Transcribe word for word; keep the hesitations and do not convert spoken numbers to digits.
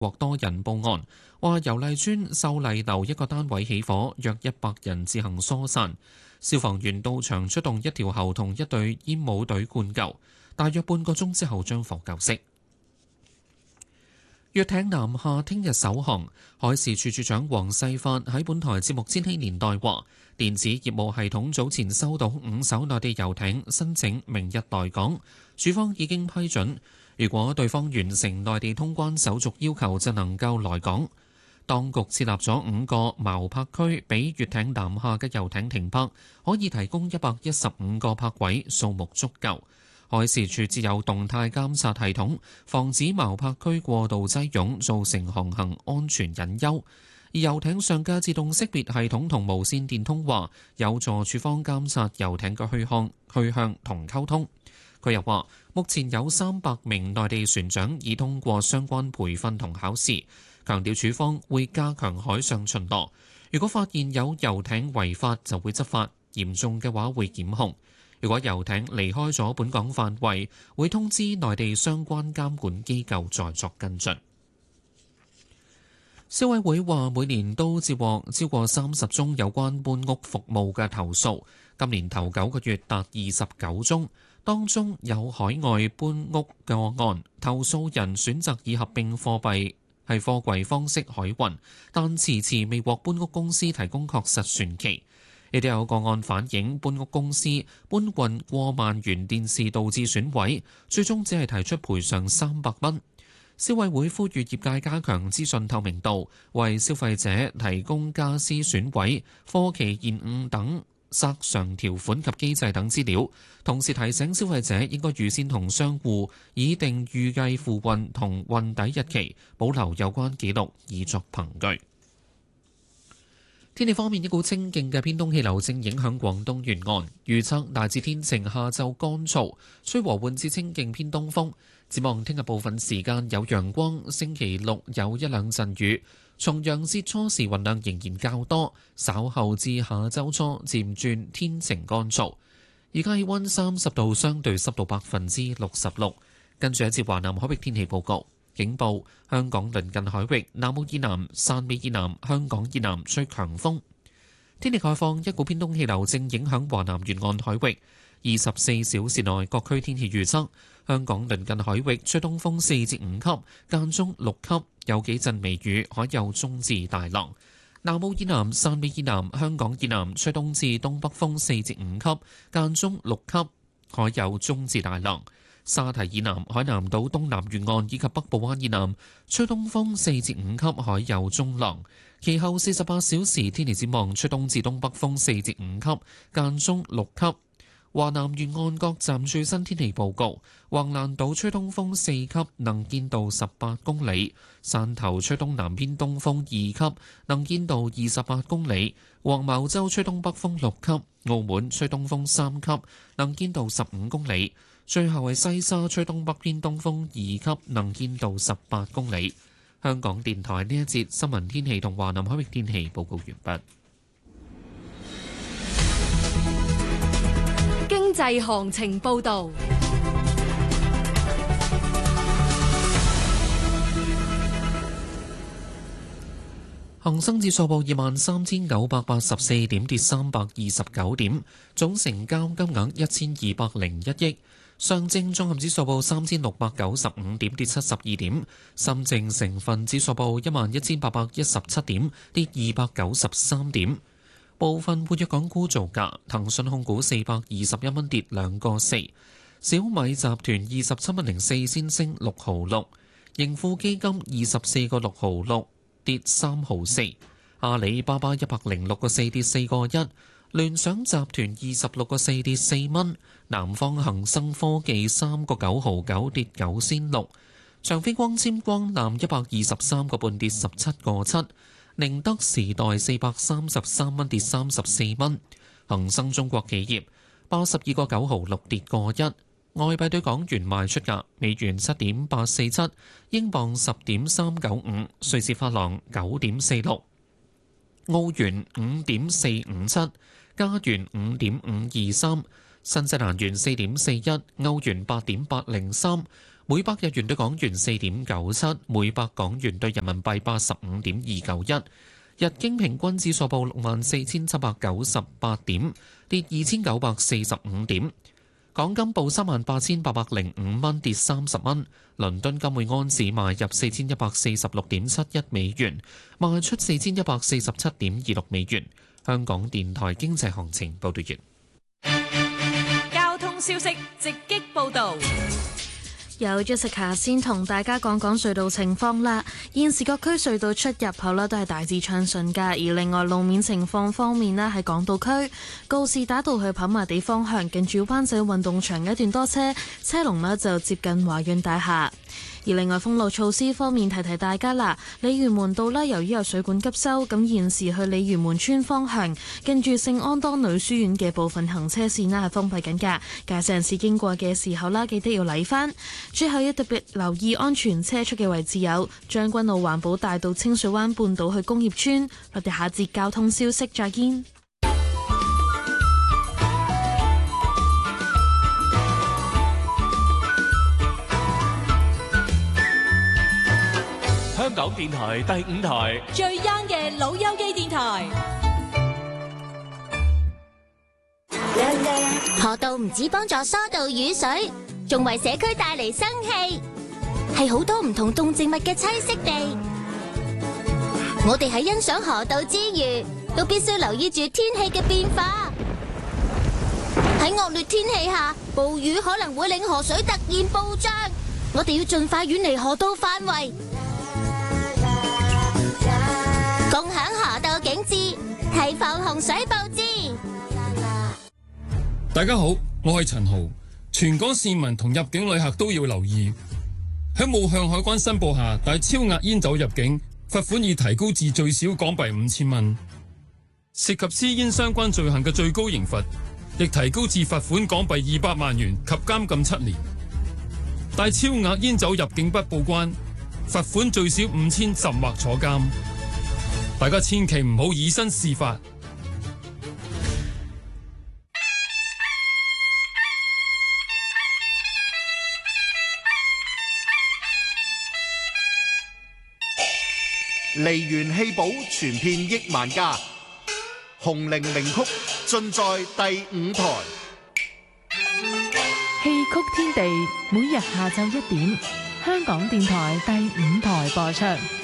獲多人報案，話油麗邨秀麗樓一個單位起火，約一百人自行疏散。消防員到場出動一條喉同一隊煙霧隊灌救，大約半個鐘之後將火救熄。粵艇南下聽日首航，海事處處長黃世發喺本台節目《千禧年代》話，電子業務系統早前收到五艘內地遊艇申請明日來港，處方已經批准。如果對方完成內地通關手續要求，就能夠來港。當局設立咗五個錨泊區，俾粵艇南下嘅遊艇停泊，可以提供一百一十五個泊位，數目足夠。海事處設有動態監察系統，防止錨泊區過度擠擁，造成航行安全隱憂。而遊艇上嘅自動識別系統同無線電通話，有助處方監察遊艇嘅去向、去向同溝通。佢又話，目前有三百名內地船長已通過相關培訓同考試，強調處方會加強海上巡邏。如果發現有遊艇違法，就會執法，嚴重嘅話會檢控。如果遊艇離開咗本港範圍，會通知內地相關監管機構再作跟進。消委會話每年都接獲超過三十宗有關搬屋服務嘅投訴，今年頭九個月達二十九宗，當中有海外搬屋個案，投訴人選擇以合併貨幣係貨櫃方式海運，但遲遲未獲搬屋公司提供確實船期。亦都有個案反映搬屋公司搬運過萬元電視導致損毀，最終只係提出賠償三百蚊。消委會呼籲業界加強資訊透明度，為消費者提供家私損毀、貨期延誤等索償條款及機制等資料，同時提醒消費者應該預先同商戶擬定預計付運同運抵日期，保留有關記錄以作憑據。天氣方面，一股清勁嘅偏東氣流正影響廣東沿岸，預測大致天晴，下晝乾燥，吹和緩至清勁偏東風。展望聽日部分時間有陽光，星期六有一兩陣雨。重陽節初時雲量仍然較多，稍後至下周初漸轉天晴乾燥。而家氣溫三十度，相對濕度百分之六十六。跟住一節華南海域天氣報告。警報：香港鄰近海域、南澳以南、汕尾以南、香港以南吹強風。天氣概況：一股偏東氣流正影響華南沿岸海域。二十四小時內各區天氣預測：香港鄰近海域吹東風四至五級，間中六級，有幾陣微雨，海有中至大浪。南澳以南、汕尾以南、香港以南吹東至東北風四至五級，間中六級，海有中至大浪。沙堤以南、海南島東南沿岸以及北部灣以南吹東風四至五級，海有中浪。其後四十八小時天氣展望，吹東至東北風四至五級，間中六級。華南沿岸各站最新天氣報告：橫瀾島吹東風四級，能見度十八公里；汕頭吹東南偏東風二級，能見度二十八公里；黃茅洲吹東北風六級；澳門吹東風三級，能見度十五公里。最後係西沙吹東北偏東風二級，能見度十八公里。香港電台呢一節新聞天氣同華南海域天氣報告完畢。 經濟行情報導。 恒生指數報二萬三千九百八十四點，跌三百二十九點，總成交金額一千二百零一億。上證綜合指數報三千六百九十五點，跌七十二點。深證成分指數報一萬一千八百一十七點，跌二百九十三點。部分活躍港股造價：騰訊控股四百二十一蚊，跌兩個四；小米集團二十七蚊零四先升六毫六；盈富基金二十四個六毫六，跌三毫四；阿里巴巴一百零六個四，跌四個一；聯想集團二十六個四，跌四蚊；南方恒生科技三個九毫九，跌九仙六；長飛光纖光纜一百二十三個半，跌十七個七；寧德時代四百三十三蚊，跌三十四蚊；恒生中國企業八十二個九毫六，跌個一。外幣對港元賣出價：美元七點八四七，英鎊十點三九五，瑞士法郎九點四六，澳元五點四五七，加元五點五二三，新西蘭元四點四一，歐元八點八零三， 每百日元對港元四點九七，每百港元對人民幣八十五點二九一。日經平均指數報六萬四千七百九十八點，跌二千九百四十五點。港金報三萬八千八百零五蚊，跌三十蚊。倫敦金每安士買入四千一百四十六點七一美元，賣出四千一百四十七點二六美元。香港電台經濟行情報道完。 交通消息直擊報導。 有 Jessica 先同大家講講隧道情況啦。現時各區隧道出入口咧都係大致暢順㗎。而另外路面情況方面咧，喺港島區告士打道去跑馬地方向，近住灣仔運動場一段多車，車龍咧就接近華潤大廈。而另外封路措施方面，提提大家啦。鯉魚門道咧，由於有水管急修，咁現時去鯉魚門村方向，近住聖安多女書院嘅部分行車線咧係封閉緊㗎。駕駛人士經過嘅時候啦，記得要禮返。最後要特別留意安全車速嘅位置有將軍澳環保大道、清水灣半島去工業村。我哋下節交通消息再見。 香港電台第五台最 young 嘅老友記電台。 河道唔止幫助疏導雨水，仲為社區帶嚟生氣，係好多唔同動植物嘅棲息地。我哋喺欣賞河道之餘，都必須留意住天氣嘅變化。喺惡劣天氣下，暴雨可能會令河水突然暴漲，我哋要盡快遠離河道範圍，共享河道景致，提防洪水暴至。 大家好，我係陳豪。全港市民同入境旅客都要留意，喺冇向海關申報下帶超額煙酒入境，罰款已提高至最少港幣五千蚊。涉及私煙相關罪行嘅最高刑罰亦提高至罰款港幣二百萬元及監禁七年。帶超額煙酒入境不報關，罰款最少五千，甚或坐監。大家千祈唔好以身試法。 梨園戲寶傳遍億萬家，紅伶名曲盡在第五台。 戲曲天地每日下晝一點，香港電台第五台播出。